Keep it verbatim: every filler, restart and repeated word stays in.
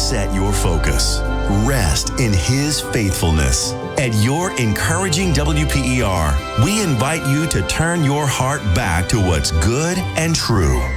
set your focus. Rest in His faithfulness. At your encouraging W P E R, we invite you to turn your heart back to what's good and true.